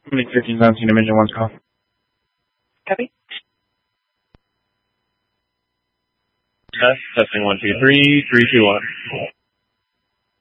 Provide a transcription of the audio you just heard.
Link 1317, Dimension 1's call. Copy. Testing 1 2 3 3 2 1.